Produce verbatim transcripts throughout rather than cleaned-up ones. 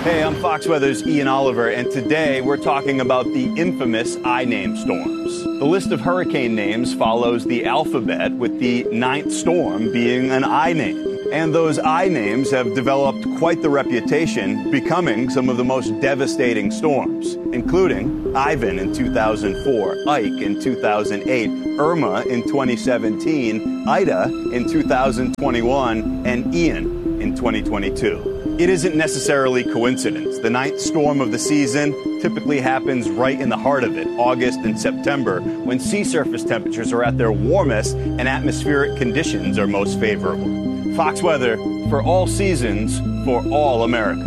Hey, I'm Fox Weather's Ian Oliver, and today we're talking about the infamous I-name storms. The list of hurricane names follows the alphabet, with the ninth storm being an I name. And those I names have developed quite the reputation, becoming some of the most devastating storms, including Ivan in two thousand four, Ike in two thousand eight, Irma in twenty seventeen, Ida in two thousand twenty-one, and Ian in twenty twenty-two. It isn't necessarily coincidence. The ninth storm of the season typically happens right in the heart of it, August and September, when sea surface temperatures are at their warmest and atmospheric conditions are most favorable. Fox Weather for all seasons, for all America.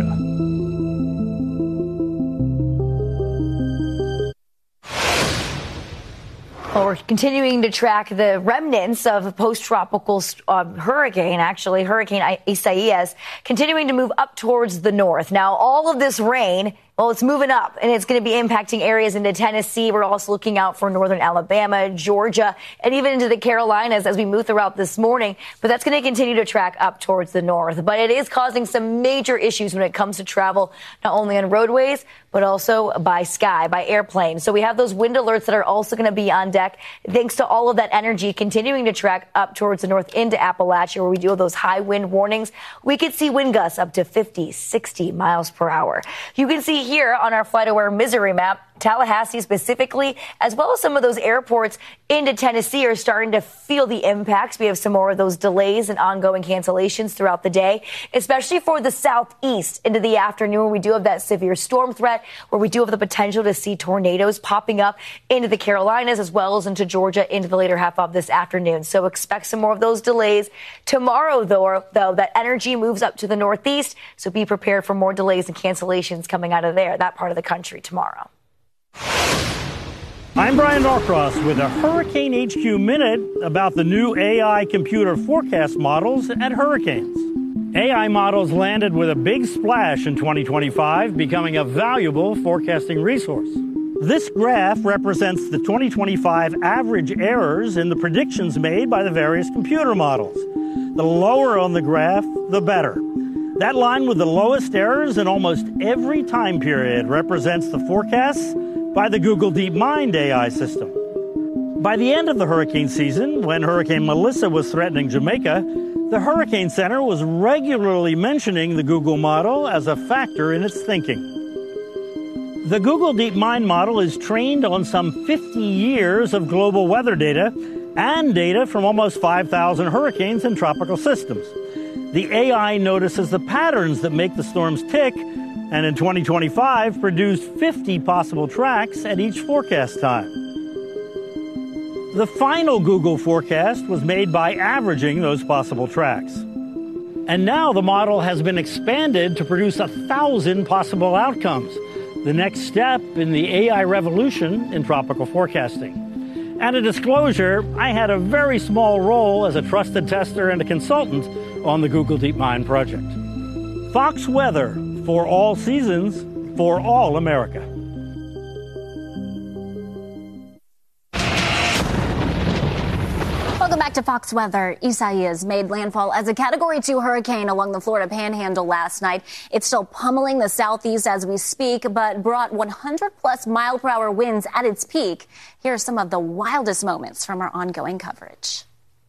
Well, we're continuing to track the remnants of a post-tropical uh, hurricane, actually, Hurricane Isaias, continuing to move up towards the north. Now, all of this rain, well, it's moving up, and it's going to be impacting areas into Tennessee. We're also looking out for northern Alabama, Georgia, and even into the Carolinas as we move throughout this morning. But that's going to continue to track up towards the north. But it is causing some major issues when it comes to travel, not only on roadways, but also by sky, by airplane. So we have those wind alerts that are also going to be on deck, thanks to all of that energy continuing to track up towards the north into Appalachia, where we do have those high wind warnings. We could see wind gusts up to fifty, sixty miles per hour. You can see here on our FlightAware Misery map, Tallahassee specifically, as well as some of those airports into Tennessee, are starting to feel the impacts. We have some more of those delays and ongoing cancellations throughout the day, especially for the southeast into the afternoon. We do have that severe storm threat where we do have the potential to see tornadoes popping up into the Carolinas as well as into Georgia into the later half of this afternoon. So expect some more of those delays. Tomorrow, though, though that energy moves up to the northeast, so be prepared for more delays and cancellations coming out of there, that part of the country tomorrow. I'm Brian Norcross with a Hurricane H Q Minute about the new A I computer forecast models at hurricanes. A I models landed with a big splash in twenty twenty-five, becoming a valuable forecasting resource. This graph represents the twenty twenty-five average errors in the predictions made by the various computer models. The lower on the graph, the better. That line with the lowest errors in almost every time period represents the forecasts by the Google DeepMind A I system. By the end of the hurricane season, when Hurricane Melissa was threatening Jamaica, the Hurricane Center was regularly mentioning the Google model as a factor in its thinking. The Google DeepMind model is trained on some fifty years of global weather data and data from almost five thousand hurricanes and tropical systems. The A I notices the patterns that make the storms tick, and in twenty twenty-five produced fifty possible tracks at each forecast time. The final Google forecast was made by averaging those possible tracks. And now the model has been expanded to produce a thousand possible outcomes, the next step in the A I revolution in tropical forecasting. And a disclosure, I had a very small role as a trusted tester and a consultant on the Google DeepMind project. Fox Weather, for all seasons, for all America. Welcome back to Fox Weather. Isaias made landfall as a Category two hurricane along the Florida Panhandle last night. It's still pummeling the southeast as we speak, but brought one hundred plus mile per hour winds at its peak. Here are some of the wildest moments from our ongoing coverage.